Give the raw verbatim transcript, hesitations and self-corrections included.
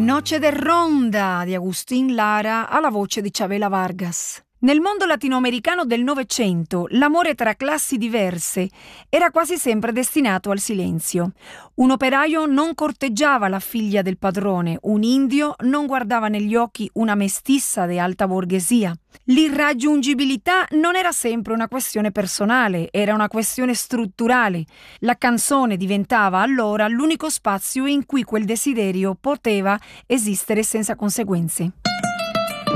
Noce de Ronda di Agustín Lara alla voce di Chavela Vargas. Nel mondo latinoamericano del Novecento, l'amore tra classi diverse era quasi sempre destinato al silenzio. Un operaio non corteggiava la figlia del padrone, un indio non guardava negli occhi una mestissa di alta borghesia. L'irraggiungibilità non era sempre una questione personale, era una questione strutturale. La canzone diventava allora l'unico spazio in cui quel desiderio poteva esistere senza conseguenze.